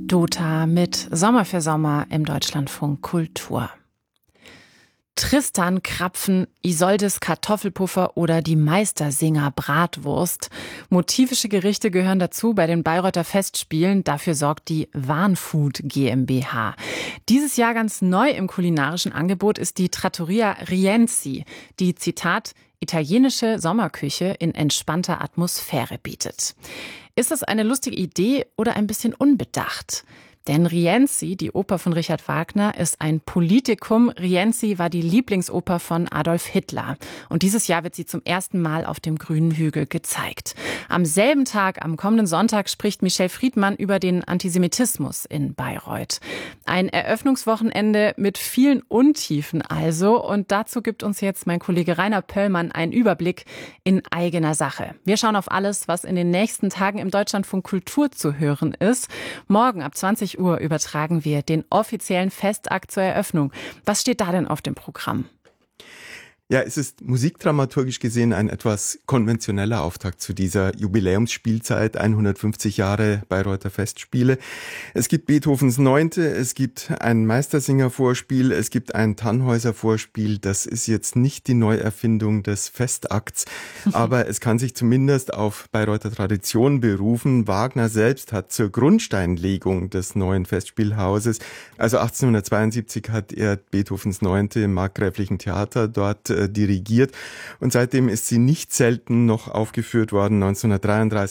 Dota mit Sommer für Sommer im Deutschlandfunk Kultur. Tristan Krapfen, Isoldes Kartoffelpuffer oder die Meistersinger Bratwurst. Motivische Gerichte gehören dazu bei den Bayreuther Festspielen. Dafür sorgt die Warnfood GmbH. Dieses Jahr ganz neu im kulinarischen Angebot ist die Trattoria Rienzi, die, Zitat, italienische Sommerküche in entspannter Atmosphäre bietet. Ist das eine lustige Idee oder ein bisschen unbedacht? Denn Rienzi, die Oper von Richard Wagner, ist ein Politikum. Rienzi war die Lieblingsoper von Adolf Hitler. Und dieses Jahr wird sie zum ersten Mal auf dem Grünen Hügel gezeigt. Am selben Tag, am kommenden Sonntag, spricht Michel Friedmann über den Antisemitismus in Bayreuth. Ein Eröffnungswochenende mit vielen Untiefen also. Und dazu gibt uns jetzt mein Kollege Rainer Pöllmann einen Überblick in eigener Sache. Wir schauen auf alles, was in den nächsten Tagen im Deutschlandfunk Kultur zu hören ist. Morgen ab 20 Uhr übertragen wir den offiziellen Festakt zur Eröffnung. Was steht da denn auf dem Programm? Ja, es ist musikdramaturgisch gesehen ein etwas konventioneller Auftakt zu dieser Jubiläumsspielzeit, 150 Jahre Bayreuther Festspiele. Es gibt Beethovens 9., es gibt ein Meistersinger-Vorspiel, es gibt ein Tannhäuser-Vorspiel. Das ist jetzt nicht die Neuerfindung des Festakts, aber es kann sich zumindest auf Bayreuther Tradition berufen. Wagner selbst hat zur Grundsteinlegung des neuen Festspielhauses, also 1872 hat er Beethovens 9. im Markgräflichen Theater dort dirigiert und seitdem ist sie nicht selten noch aufgeführt worden. 1933